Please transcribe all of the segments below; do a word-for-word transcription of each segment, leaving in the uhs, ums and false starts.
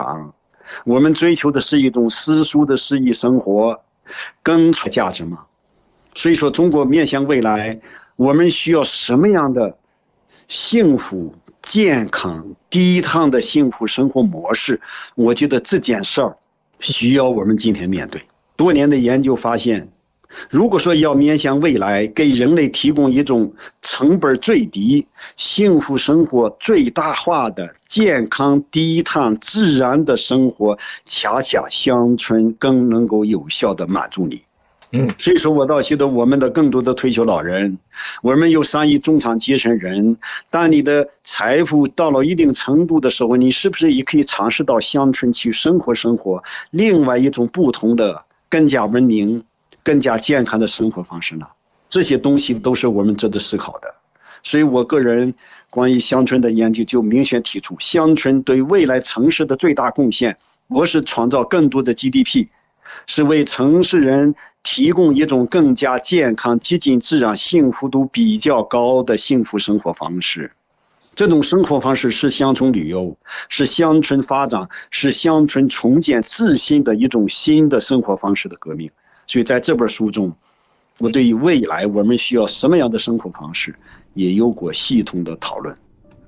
场，我们追求的是一种世俗的诗意生活，更出价值吗？所以说，中国面向未来，我们需要什么样的幸福、健康、低碳的幸福生活模式？我觉得这件事儿需要我们今天面对。多年的研究发现，如果说要面向未来，给人类提供一种成本最低、幸福生活最大化的健康、低碳、自然的生活，恰恰乡村更能够有效的满足你。嗯，所以说我倒觉得我们的更多的退休老人，我们有上亿中产阶层人，当你的财富到了一定程度的时候，你是不是也可以尝试到乡村去生活生活，另外一种不同的、更加文明、更加健康的生活方式呢？这些东西都是我们值得思考的。所以我个人关于乡村的研究就明确提出，乡村对未来城市的最大贡献不是创造更多的 G D P， 是为城市人提供一种更加健康、接近自然、幸福度比较高的幸福生活方式。这种生活方式是乡村旅游，是乡村发展，是乡村重建自信的一种新的生活方式的革命。所以在这本书中，我对于未来我们需要什么样的生活方式也有过系统的讨论。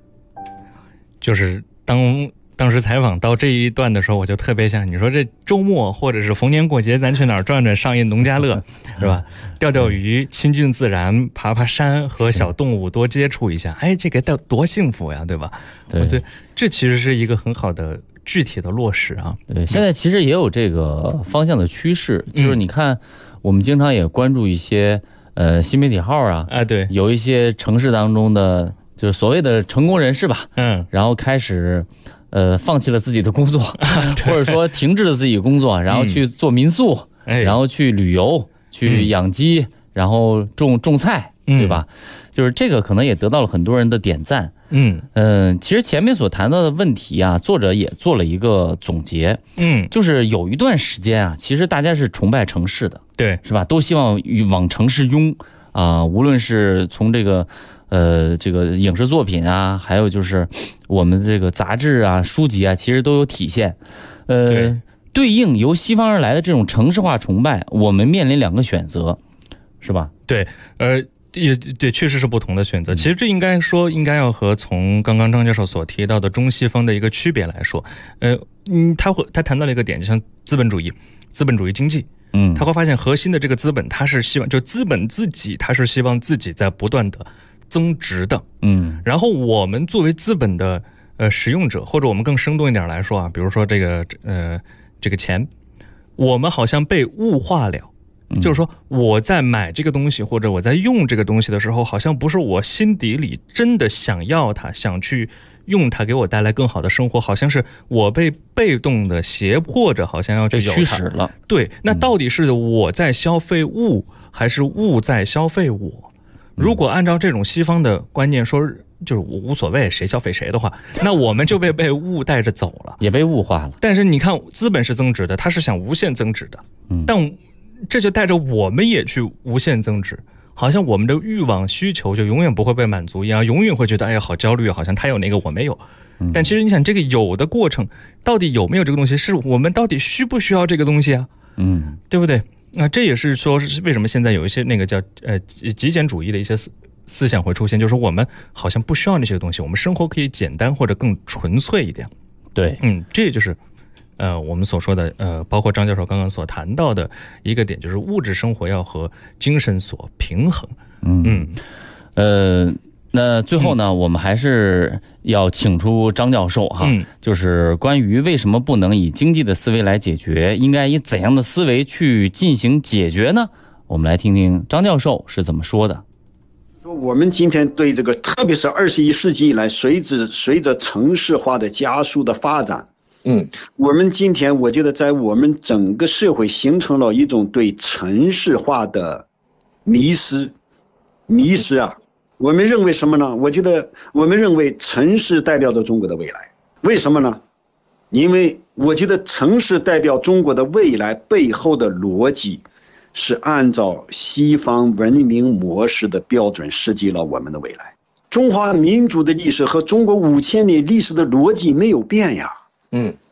就是当当时采访到这一段的时候，我就特别想，你说这周末或者是逢年过节，咱去哪儿转转，上一农家乐，是吧？钓钓鱼，亲近自然，爬爬山，和小动物多接触一下，哎，这个多多幸福呀，对吧？对，对，这其实是一个很好的具体的落实啊。 对，现在其实也有这个方向的趋势，就是你看，我们经常也关注一些呃新媒体号啊， 啊，对， 有一些城市当中的就是所谓的成功人士吧，嗯，然后开始。呃，放弃了自己的工作，或者说停滞了自己的工作，然后去做民宿，嗯、然后去旅游，去养鸡，嗯、然后种种菜，对吧？嗯、就是这个可能也得到了很多人的点赞。嗯嗯、呃，其实前面所谈到的问题啊，作者也做了一个总结。嗯，就是有一段时间啊，其实大家是崇拜城市的，对，是吧？都希望往城市拥啊、呃，无论是从这个。呃，这个影视作品啊，还有就是我们这个杂志啊、书籍啊，其实都有体现。呃，对，对应由西方而来的这种城市化崇拜，我们面临两个选择，是吧？ 对，呃，也对，确实是不同的选择。其实这应该说，应该要和从刚刚张教授所提到的中西方的一个区别来说，呃，嗯，他会他谈到了一个点，就像资本主义、资本主义经济。嗯，他会发现核心的这个资本，他是希望就资本自己，他是希望自己在不断的增值的。嗯，然后我们作为资本的呃使用者，或者我们更生动一点来说啊，比如说这个呃这个钱，我们好像被物化了。就是说我在买这个东西或者我在用这个东西的时候，好像不是我心底里真的想要它，想去用它给我带来更好的生活，好像是我被被动的胁迫着，好像要去有它， 驱使了。 对，那到底是我在消费物还是物在消费我？如果按照这种西方的观念说，就是无所谓谁消费谁的话，那我们就被被物带着走了， 也被物化了。 但是你看，资本是增值的，它是想无限增值的，嗯、但这就带着我们也去无限增值，好像我们的欲望需求就永远不会被满足一样，永远会觉得哎呀好焦虑，好像他有那个我没有。但其实你想，这个有的过程到底有没有这个东西，是我们到底需不需要这个东西啊？嗯，对不对？那这也是说是为什么现在有一些那个叫呃极简主义的一些思思想会出现，就是我们好像不需要那些东西，我们生活可以简单或者更纯粹一点。 对， 嗯，这也就是呃我们所说的呃，包括张教授刚刚所谈到的一个点，就是物质生活要和精神所平衡。 嗯嗯，呃。那最后呢、嗯、我们还是要请出张教授哈、嗯、就是关于为什么不能以经济的思维来解决，应该以怎样的思维去进行解决呢？我们来听听张教授是怎么说的。 我们今天对这个，特别是二十一世纪以来，随着随着城市化的加速的发展，嗯，我们今天我觉得在我们整个社会形成了一种对城市化的迷失，迷失啊。我们认为什么呢？我觉得我们认为城市代表着中国的未来。为什么呢？因为我觉得城市代表中国的未来背后的逻辑是按照西方文明模式的标准设计了我们的未来。中华民族的历史和中国五千年历史的逻辑没有变呀。嗯，